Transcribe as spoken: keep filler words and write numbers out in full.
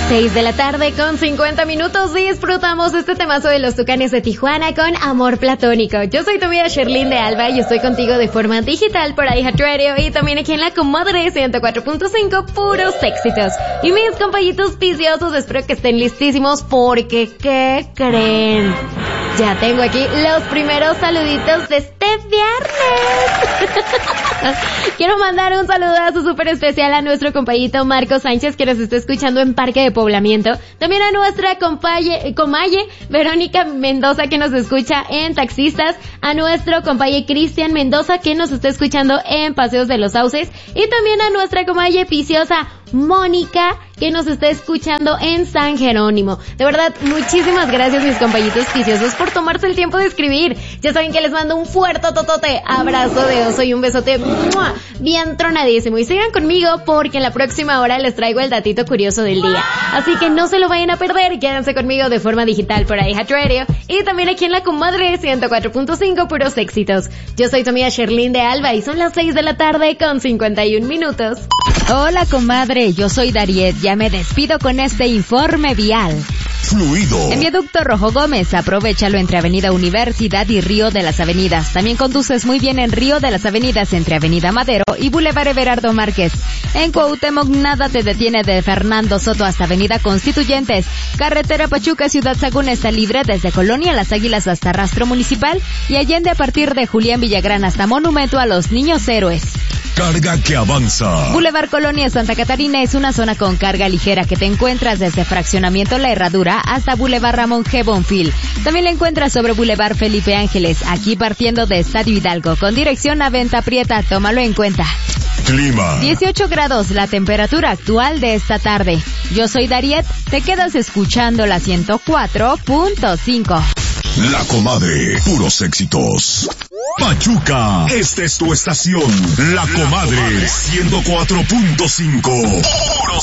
seis de la tarde con cincuenta minutos y disfrutamos este temazo de los Tucanes de Tijuana con Amor Platónico. Yo soy tu amiga Sherlyn de Alba y estoy contigo de forma digital por iHeartRadio y también aquí en la Comadre ciento cuatro punto cinco, puros éxitos. Y mis compañitos viciosos, espero que estén listísimos porque ¿qué creen? Ya tengo aquí los primeros saluditos de este viernes. Quiero mandar un saludazo súper especial a nuestro compañito Marco Sánchez, que nos está escuchando en Parque de Poblamiento. También a nuestra compaye, comaye Verónica Mendoza, que nos escucha en Taxistas. A nuestro compaye Cristian Mendoza, que nos está escuchando en Paseos de los Sauces. Y también a nuestra comaye viciosa Mónica, que nos está escuchando en San Jerónimo. De verdad, muchísimas gracias, mis compañitos viciosos, por tomarse el tiempo de escribir. Ya saben que les mando un fuerte totote abrazo de oso y un besote ¡mua! Bien tronadísimo. Y sigan conmigo porque en la próxima hora les traigo el datito curioso del día. Así que no se lo vayan a perder. Quédense conmigo de forma digital por iHeartRadio y también aquí en la Comadre ciento cuatro punto cinco, puros éxitos. Yo soy tu amiga Sherlyn de Alba y son las seis de la tarde con cincuenta y un minutos. Hola, comadre, yo soy Dariet, ya me despido con este informe vial. Fluido. En Viaducto Rojo Gómez, aprovéchalo entre Avenida Universidad y Río de las Avenidas. También conduces muy bien en Río de las Avenidas entre Avenida Madero y Boulevard Everardo Márquez. En Cuauhtémoc nada te detiene de Fernando Soto hasta Avenida Constituyentes. Carretera Pachuca Ciudad Sagún está libre desde Colonia Las Águilas hasta Rastro Municipal y Allende a partir de Julián Villagrán hasta Monumento a los Niños Héroes. Carga que avanza. Boulevard Colonia Santa Catarina es una zona con carga ligera que te encuentras desde Fraccionamiento La Herradura hasta Boulevard Ramón G. Bonfil. También la encuentras sobre Boulevard Felipe Ángeles, aquí partiendo de Estadio Hidalgo, con dirección a Venta Prieta, tómalo en cuenta. Clima. dieciocho grados, la temperatura actual de esta tarde. Yo soy Dariet, te quedas escuchando la ciento cuatro punto cinco. La Comadre, puros éxitos. Pachuca, esta es tu estación. La Comadre, ciento cuatro punto cinco. Puros